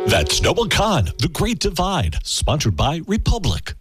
That's Noah Khan, The Great Divide, sponsored by Republic.